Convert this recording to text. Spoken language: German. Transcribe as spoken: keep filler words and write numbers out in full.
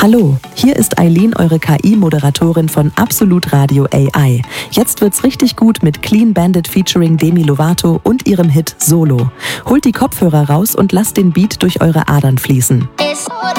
Hallo, hier ist Eileen, eure K I-Moderatorin von Absolut Radio A I. Jetzt wird's richtig gut mit Clean Bandit featuring Demi Lovato und ihrem Hit Solo. Holt die Kopfhörer raus und lasst den Beat durch eure Adern fließen.